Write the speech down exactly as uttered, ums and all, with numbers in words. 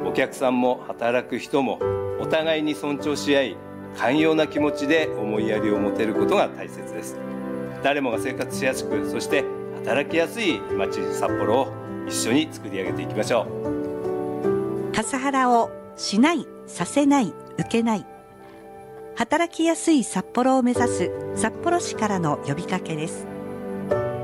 お客さんも働く人もお互いに尊重し合い、寛容な気持ちで思いやりを持てることが大切です。誰もが生活しやすく、そして働きやすい街札幌を一緒に作り上げていきましょう。 カスハラをしない、させない、受けない。働きやすい札幌を目指す札幌市からの呼びかけです。